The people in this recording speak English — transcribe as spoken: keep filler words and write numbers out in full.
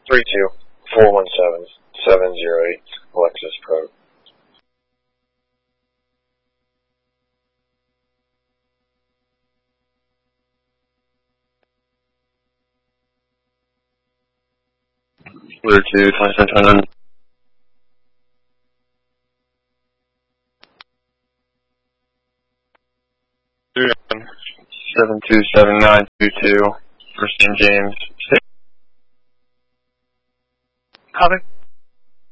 three two four one seven seven zero eight, Alexis Pro. Clear to twenty-seven twenty-nine. seven two seven nine two two for Saint James. Copy.